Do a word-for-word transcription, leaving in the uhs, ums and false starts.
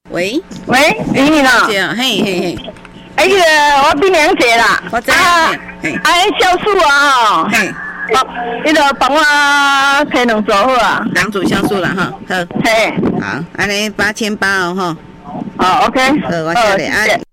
喂喂，李敏啊， 姐啊，嘿嘿嘿， 哎，那个我冰凉姐啦， 我知啊， 嘿哎，酵素啊， 嘿， 帮，你着帮我提两组好啊， 两组酵素啦哈，好， 嘿， 好，安尼八千八哦哈， 好 ，OK， 好，我晓得啊。